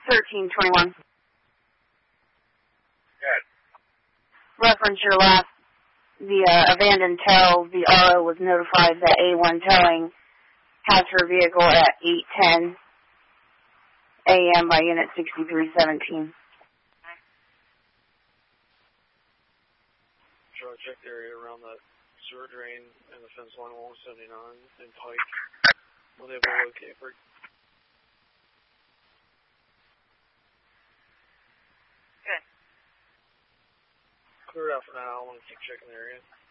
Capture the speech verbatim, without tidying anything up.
thirteen twenty-one. Good. Reference your last, the uh, abandoned tow, the R O was notified that A one Towing has her vehicle at eight ten A M by unit sixty-three seventeen. Try to check the area around that sewer drain and the fence line along seventy-nine and Pike. Will they be able to locate for? Good. Clear it out for now. I want to keep checking the area.